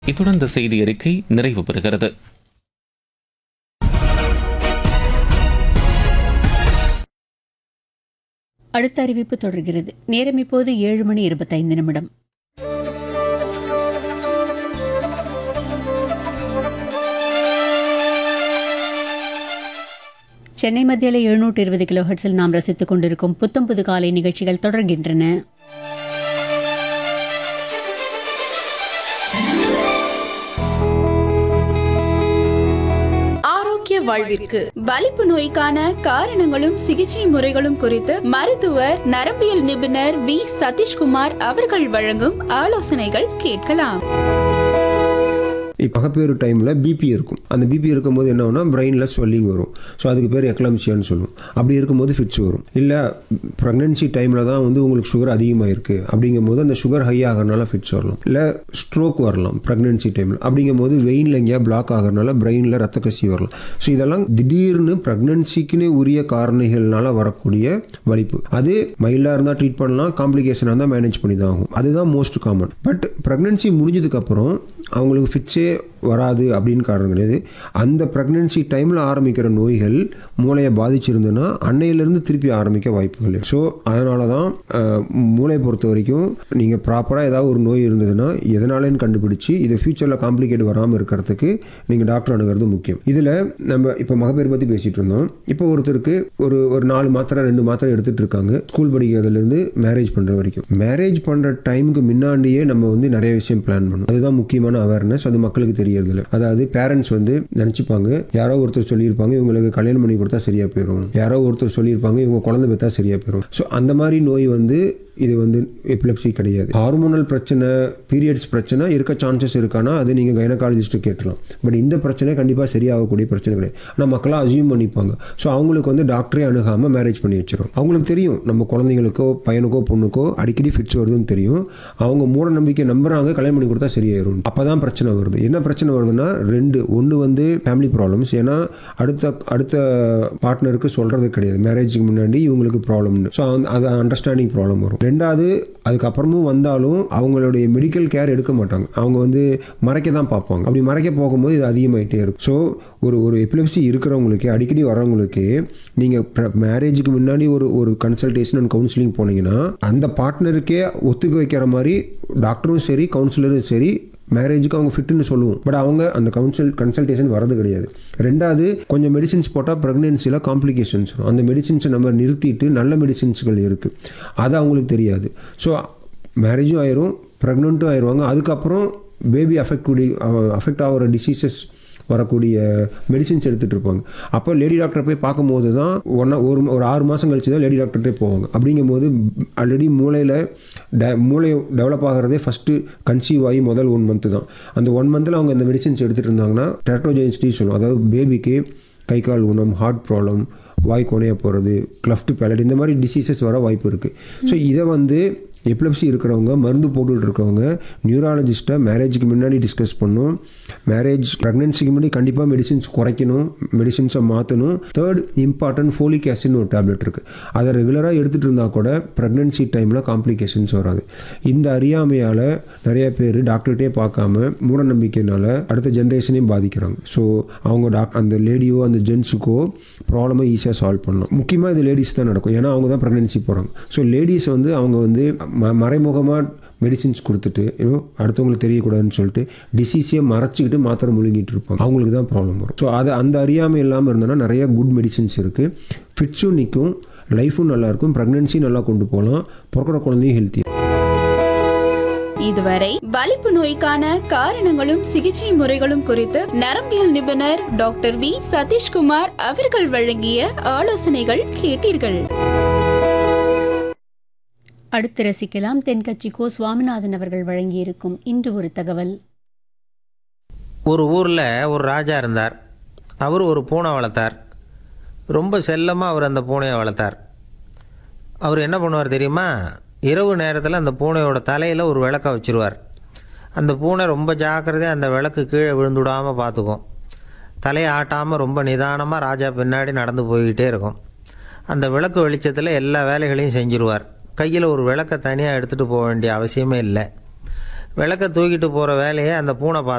இத்துடன் இந்த செய்தி அறிக்கை நிறைவு பெறுகிறது. அடுத்த அறிவிப்பு தொடர்கிறது. நேரம் இப்போது 7:25. சென்னை மத்தியில் 720 கிலோஹெர்ட்ஸில் நாம் ரசித்துக் கொண்டிருக்கும் புத்தம் புது காலை நிகழ்ச்சிகள் தொடர்கின்றன. ஆரோக்கிய வாழ்விற்கு வலிப்பு நோய்க்கான காரணங்களும் சிகிச்சை முறைகளும் குறித்து மருத்துவர் நரம்பியல் நிபுணர் வி சதீஷ்குமார் அவர்கள் வழங்கும் ஆலோசனைகள் கேட்கலாம். மகப்பேறு டைமில் பிபி இருக்கும். அந்த பிபி இருக்கும்போது என்ன ஆகும்னா பிரெயினில் ஸ்வெல்லிங் வரும். ஸோ அதுக்கு பேர் எக்லம்சியான்னு சொல்லுவோம். அப்படி இருக்கும்போது ஃபிட்ஸ் வரும். இல்லை ப்ரெக்னென்சி டைமில் தான் உங்களுக்கு சுகர் அதிகமாக இருக்குது அப்படிங்கும்போது அந்த சுகர் ஹை ஆகிறனால ஃபிட்ஸ் வரலாம். இல்லை ஸ்ட்ரோக் வரலாம் ப்ரெக்னென்சி டைமில். அப்படிங்கும்போது வெயினில் எங்கேயா பிளாக் ஆகிறனால பிரெயினில் ரத்த கசி வரலாம். ஸோ இதெல்லாம் திடீர்னு ப்ரெக்னென்சிக்குன்னு உரிய காரணிகள்னால வரக்கூடிய வலிப்பு. அது மைல்டாக இருந்தால் ட்ரீட் பண்ணலாம், காம்ப்ளிகேஷனாக இருந்தால் மேனேஜ் பண்ணி தான் ஆகும். அதுதான் மோஸ்ட் காமன். பட் ப்ரெக்னென்சி முடிஞ்சதுக்கப்புறம் அவங்களுக்கு ஃபிட்ஸே வராது அப்படின்னு காரணம் கிடையாது. அந்த ப்ரெக்னென்சி டைமில் ஆரம்பிக்கிற நோய்கள் மூளையை பாதிச்சிருந்ததுன்னா அன்னையிலேருந்து திருப்பி ஆரம்பிக்க வாய்ப்புகள் இருக்குது. ஸோ அதனால தான் மூளையை பொறுத்த வரைக்கும் நீங்கள் ப்ராப்பராக ஏதாவது ஒரு நோய் இருந்ததுன்னா எதனாலேன்னு கண்டுபிடிச்சி இதை ஃபியூச்சரில் காம்ப்ளிகேட் வராமல் இருக்கிறதுக்கு நீங்கள் டாக்டர் அணுகிறது முக்கியம். இதில் நம்ம இப்போ மகப்பேறு பற்றி பேசிகிட்டு இருந்தோம். இப்போ ஒருத்தருக்கு ஒரு 4 மாத்திரை 2 மாத்திரை எடுத்துகிட்டு இருக்காங்க, ஸ்கூல் படிக்கிறதுலேருந்து மேரேஜ் பண்ணுற வரைக்கும். மேரேஜ் பண்ணுற டைமுக்கு முன்னாடியே நம்ம நிறைய விஷயம் பிளான் பண்ணணும். அதுதான் முக்கியமான அவேர்னஸ். அது மக்களுக்கு தெரியறதில்ல. அதாவது பேரண்ட்ஸ் நினைச்சுப்பாங்க, யாரோ ஒருத்தர் சொல்லியிருப்பாங்க இவங்களுக்கு கல்யாணம் பண்ணி கொடுத்தா சரியா போயிடும், யாரோ ஒருத்தர் சொல்லியிருப்பாங்க இவங்க குழந்தை பெற்றா சரியா போயிடும். ஸோ அந்த மாதிரி நோய் இது எபிலெப்சி கிடையாது. ஹார்மோனல் பிரச்சனை, பீரியட்ஸ் பிரச்சனை இருக்க சான்சஸ் இருக்கானா அது நீங்கள் கைனகாலஜிஸ்ட்டு கேட்டலாம். பட் இந்த பிரச்சனை கண்டிப்பாக சரியாகக்கூடிய பிரச்சனை கிடையாது. ஆனால் மக்களாக அசியூம் பண்ணிப்பாங்க. ஸோ அவங்களுக்கு டாக்டரே அணுகாமல் மேரேஜ் பண்ணி வச்சிடும். அவங்களுக்கு தெரியும் நம்ம குழந்தைங்களுக்கோ பையனுக்கோ பொண்ணுக்கோ அடிக்கடி ஃபிட்ஸ் வருதுன்னு தெரியும். அவங்க மூட நம்பிக்கை நம்புறாங்க, கல்யாணம் பண்ணி கொடுத்தா சரியாயிரும். அப்போ தான் பிரச்சனை வருது. என்ன பிரச்சனை வருதுன்னா ஒன்று ஃபேமிலி ப்ராப்ளம்ஸ். ஏன்னா அடுத்த பார்ட்னருக்கு சொல்கிறது கிடையாது மேரேஜுக்கு முன்னாடி இவங்களுக்கு ப்ராப்ளம்னு. ஸோ அது அண்டர்ஸ்டாண்டிங் ப்ராப்ளம் வரும். ரெண்டாவது அதுக்கப்புறமும் வந்தாலும் அவங்களுடைய மெடிக்கல் கேர் எடுக்க மாட்டாங்க. அவங்க மறைக்க தான் பார்ப்பாங்க. அப்படி மறைக்க போகும்போது இது அதிகமாகிட்டே இருக்கும். ஸோ ஒரு எபிலெப்சி இருக்கிறவங்களுக்கு அடிக்கடி வரவங்களுக்கு நீங்கள் மேரேஜுக்கு முன்னாடி ஒரு கன்சல்டேஷன் அண்ட் கவுன்சிலிங் போனீங்கன்னா அந்த பார்ட்னருக்கே ஒத்துக்க வைக்கிற மாதிரி டாக்டரும் சரி கவுன்சிலரும் சரி மேரேஜுக்கு அவங்க ஃபிட்டுன்னு சொல்லுவோம். பட் அவங்க அந்த கன்சல்டேஷன் வரது கிடையாது. ரெண்டாவது கொஞ்சம் மெடிசின்ஸ் போட்டால் ப்ரெக்னென்சியில் காம்ப்ளிகேஷன்ஸ் வரும். அந்த மெடிசின்ஸை நம்ம நிறுத்திட்டு நல்ல மெடிசின்ஸ்கள் இருக்குது, அது அவங்களுக்கு தெரியாது. ஸோ மேரேஜும் ஆயிரும், ப்ரெக்னென்ட்டும் ஆயிடுவாங்க. அதுக்கப்புறம் பேபி அஃபெக்ட் ஆகிற டிசீசஸ் வரக்கூடிய மெடிசின்ஸ் எடுத்துகிட்டு இருப்பாங்க. அப்போ லேடி டாக்டரை போய் பார்க்கும்போது தான் ஒரு 6 மாதம் கழிச்சு தான் லேடி டாக்டர்கிட்டே போவாங்க. அப்படிங்கும்போது ஆல்ரெடி மூளை டெவலப் ஆகிறதே ஃபஸ்ட்டு கன்சீவ் ஆகி முதல் 1 மந்த்து தான். அந்த 1 மந்தில் அவங்க இந்த மெடிசின்ஸ் எடுத்துகிட்டு இருந்தாங்கன்னா டெரட்டோஜெனிசிட்டி சொல்லுவோம். அதாவது பேபிக்கு கை கால் ஊனம், ஹார்ட் ப்ராப்ளம், வாய் கோணையாக போகிறது, கிளஃப்ட் பேலட், இந்த மாதிரி டிசீசஸ் வர வாய்ப்பு இருக்குது. ஸோ இதை எபிலெப்சி இருக்கிறவங்க மருந்து போட்டுட்டு இருக்கவங்க நியூராலஜிஸ்ட்டை மேரேஜுக்கு முன்னாடி டிஸ்கஸ் பண்ணணும். ப்ரெக்னென்சிக்கு முன்னாடி கண்டிப்பாக மெடிசின்ஸ் குறைக்கணும், மெடிசின்ஸை மாற்றணும். தேர்ட் இம்பார்ட்டன்ட் ஃபோலிக் ஆசிட்னு ஒரு டேப்லெட் இருக்குது. அதை ரெகுலராக எடுத்துகிட்டு இருந்தால் கூட ப்ரெக்னென்சி டைமில் காம்ப்ளிகேஷன்ஸ் வராது. இந்த அறியாமையால் நிறைய பேர் டாக்டர்கிட்டே பார்க்காம மூட நம்பிக்கையினால அடுத்த ஜென்ரேஷனையும் பாதிக்கிறாங்க. ஸோ அவங்க அந்த லேடியோ அந்த ஜென்ஸுக்கோ ப்ராப்ளமை ஈஸியாக சால்வ் பண்ணலாம். முக்கியமாக இது லேடிஸ் தான் நடக்கும். ஏன்னா அவங்க தான் ப்ரெக்னென்சி போகிறாங்க. ஸோ லேடிஸ் அவங்க மறைமுகமாக மெடிசின்ஸ் கொடுத்துட்டு அடுத்தவங்களுக்கு தெரியக்கூடாதுன்னு சொல்லிட்டு டிசீஸையை மறைச்சிக்கிட்டு மாத்திரை முழுங்கிட்டு இருப்பாங்க. அவங்களுக்கு தான் ப்ராப்ளம் வரும். ஸோ அந்த அறியாமை இல்லாமல் இருந்தோன்னா நிறைய குட் மெடிசின்ஸ் இருக்குது. ஃபிட்ஸும் நிற்கும், லைஃபும் நல்லாயிருக்கும், ப்ரெக்னென்சி நல்லா கொண்டு போகலாம், பிறக்கிற குழந்தையும் ஹெல்த்தியாக. இதுவரை வலிப்பு நோய்க்கான காரணங்களும் சிகிச்சை முறைகளும் குறித்து நரம்பியல் நிபுணர் டாக்டர் வி சதீஷ்குமார் அவர்கள் வழங்கிய ஆலோசனைகள் கேட்டீர்கள். அடுத்து ரசிக்கலாம் தென்கட்சி கோ சுவாமிநாதன் அவர்கள் வழங்கியிருக்கும் இன்று ஒரு தகவல். ஒரு ஊரில் ஒரு ராஜா இருந்தார். அவர் ஒரு பூனை வளர்த்தார். ரொம்ப செல்லமாக அவர் அந்த பூனையை வளர்த்தார். அவர் என்ன பண்ணுவார் தெரியுமா? இரவு நேரத்தில் அந்த பூனையோட தலையில் ஒரு விளக்கை வச்சுருவார். அந்த பூனை ரொம்ப ஜாக்கிரதையாக அந்த விளக்கு கீழே விழுந்துடாமல் பார்த்துக்கும். தலையை ஆட்டாமல் ரொம்ப நிதானமாக ராஜா பின்னாடி நடந்து போய்கிட்டே இருக்கும். அந்த விளக்கு வெளிச்சத்தில் எல்லா வேலைகளையும் செஞ்சுருவார். கையில் ஒரு விளக்கை தனியாக எடுத்துகிட்டு போக வேண்டிய அவசியமே இல்லை. விளக்கை தூக்கிட்டு போகிற வேலையை அந்த பூனை